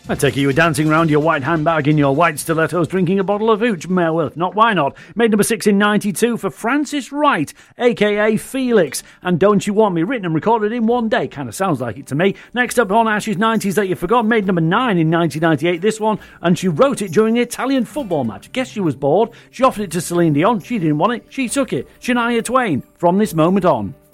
I take it you were dancing around your white handbag in your white stilettos drinking a bottle of hooch. Well, if not, why not? Made number 6 in 92 for Francis Wright, a.k.a. Felix. And Don't You Want Me, written and recorded in one day. Kind of sounds like it to me. Next up on Ash's 90s That You Forgot, made number 9 in 1998, this one. And she wrote it during the Italian football match. Guess she was bored. She offered it to Celine Dion. She didn't want it. She took it. Shania Twain, From This Moment On.